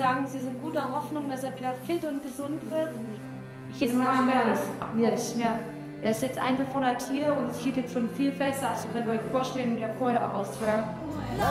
sagen, Sie sind guter Hoffnung, dass er wieder fit und gesund wird? Ich jetzt mal jetzt, ja. Er ist jetzt 1 Monat hier und es geht jetzt schon viel besser. Also könnt ihr euch vorstellen, wie er vorher aussah.